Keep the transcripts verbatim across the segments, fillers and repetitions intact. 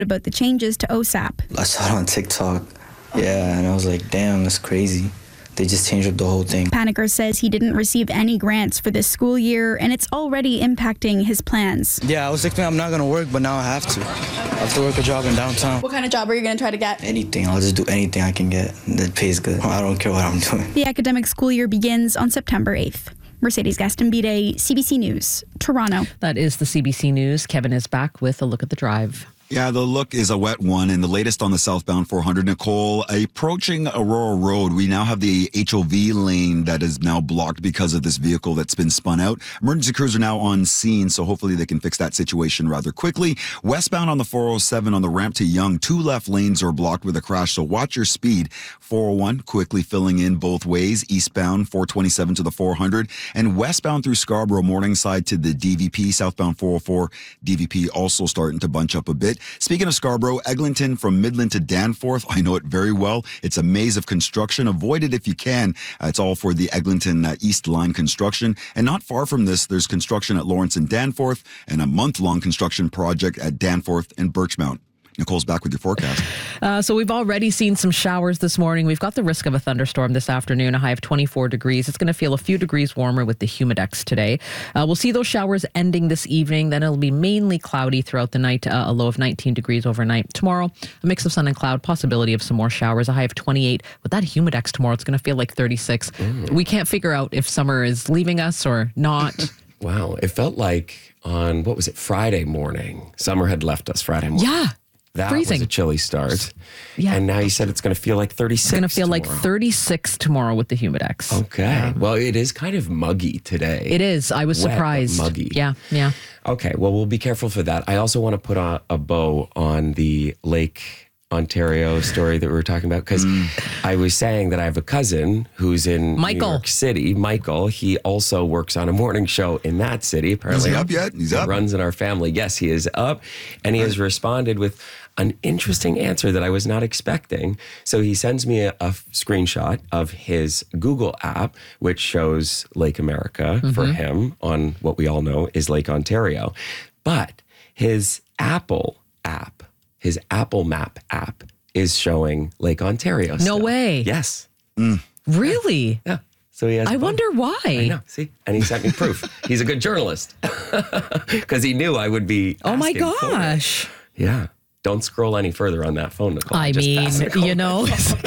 about the changes to O S A P. I saw it on TikTok, yeah, and I was like, damn, that's crazy. They just changed up the whole thing. Paniker says he didn't receive any grants for this school year, and it's already impacting his plans. Yeah, I was thinking I'm not going to work, but now I have to. I have to work a job in downtown. What kind of job are you going to try to get? Anything. I'll just do anything I can get that pays good. I don't care what I'm doing. The academic school year begins on September eighth. Mercedes Gastambide, C B C News, Toronto. That is the C B C News. Kevin is back with a look at the drive. Yeah, the look is a wet one, and the latest on the southbound four hundred, Nicole, approaching Aurora Road, we now have the H O V lane that is now blocked because of this vehicle that's been spun out. Emergency crews are now on scene, so hopefully they can fix that situation rather quickly. Westbound on the four oh seven on the ramp to Yonge, two left lanes are blocked with a crash, so watch your speed. four oh one quickly filling in both ways, eastbound four twenty-seven to the four hundred, and westbound through Scarborough, Morningside to the D V P, southbound four oh four, D V P also starting to bunch up a bit. Speaking of Scarborough, Eglinton from Midland to Danforth, I know it very well. It's a maze of construction. Avoid it if you can. Uh, it's all for the Eglinton uh, East Line construction. And not far from this, there's construction at Lawrence and Danforth and a month-long construction project at Danforth and Birchmount. Nicole's back with your forecast. Uh, so we've already seen some showers this morning. We've got the risk of a thunderstorm this afternoon, a high of twenty-four degrees. It's going to feel a few degrees warmer with the humidex today. Uh, we'll see those showers ending this evening. Then it'll be mainly cloudy throughout the night, uh, a low of nineteen degrees overnight. Tomorrow, a mix of sun and cloud, possibility of some more showers, a high of twenty-eight. With that humidex tomorrow, it's going to feel like thirty-six. Mm. We can't figure out if summer is leaving us or not. Wow. It felt like on, what was it, Friday morning. Summer had left us Friday morning. Yeah. That freezing. was a chilly start. Yeah. And now you said it's going to feel like thirty-six It's going to feel tomorrow. like thirty-six tomorrow with the humidex. Okay. Yeah. Well, it is kind of muggy today. It is. I was Wet, surprised. But muggy. Yeah, yeah. Okay. Well, we'll be careful for that. I also want to put a, a bow on the Lake Ontario story that we were talking about, because mm. I was saying that I have a cousin who's in Michael. New York City. Michael, he also works on a morning show in that city. Apparently, is he up yet? He's he up. Runs in our family. Yes, he is up, and he has responded with an interesting answer that I was not expecting. So he sends me a, a screenshot of his Google app, which shows Lake America mm-hmm. for him on what we all know is Lake Ontario, but his Apple app. His Apple Map app is showing Lake Ontario. No still. way. Yes. Mm. Really? Yeah. So he has I both. wonder why. I know. See? And he sent me proof. He's a good journalist. Because he knew I would be Oh my asking for it. gosh. Yeah. Don't scroll any further on that phone, Nicole. I Just mean, pass it you know,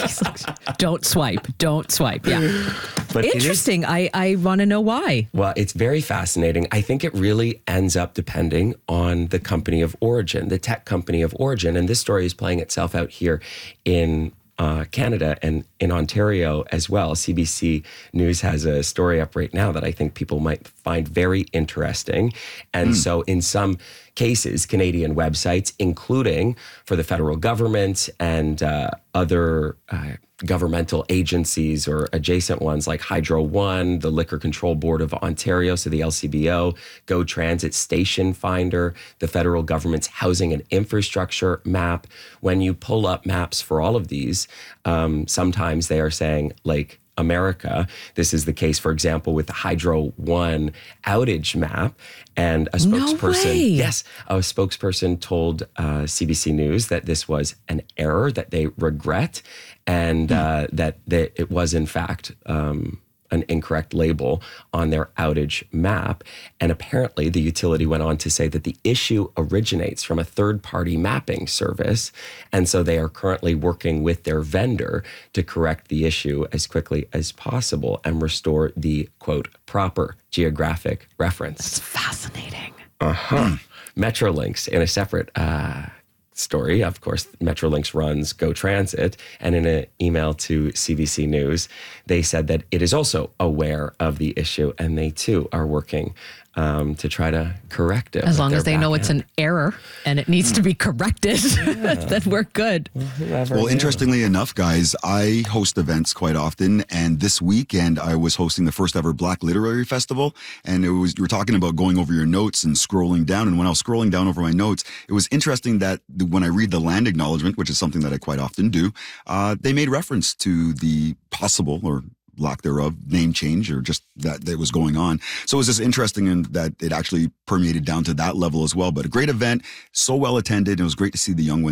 don't swipe. Don't swipe. Yeah. But interesting. Is, I, I want to know why. Well, it's very fascinating. I think it really ends up depending on the company of origin, the tech company of origin. And this story is playing itself out here in uh, Canada and in Ontario as well. C B C News has a story up right now that I think people might find very interesting. And mm. so in some cases, Canadian websites, including for the federal government and uh, other uh, governmental agencies or adjacent ones like Hydro One, the Liquor Control Board of Ontario, so the L C B O, Go Transit Station Finder, the federal government's housing and infrastructure map. When you pull up maps for all of these, um, sometimes they are saying like America. This is the case, for example, with the Hydro One outage map. And a spokesperson, no way. yes, a spokesperson told uh, C B C News that this was an error that they regret, and uh, that, that it was in fact um, an incorrect label on their outage map. And apparently the utility went on to say that the issue originates from a third-party mapping service. And so they are currently working with their vendor to correct the issue as quickly as possible and restore the, quote, proper geographic reference. That's fascinating. Uh-huh. Metrolinx, in a separate uh, story, of course, Metrolinx runs Go Transit, and in an email to C B C News, they said that it is also aware of the issue, and they too are working um, to try to correct it. As long as they know it's an error and it needs to be corrected, Yeah. then we're good. Whoever Well, knew. interestingly enough, guys, I host events quite often, and this weekend I was hosting the first ever Black Literary Festival, and it was, you were talking about going over your notes and scrolling down, and when I was scrolling down over my notes, it was interesting that when I read the land acknowledgement, which is something that I quite often do, uh, they made reference to the possible or lack thereof name change, or just that that was going on. So it was just interesting in that it actually permeated down to that level as well. But a great event, so well attended. It was great to see the young ones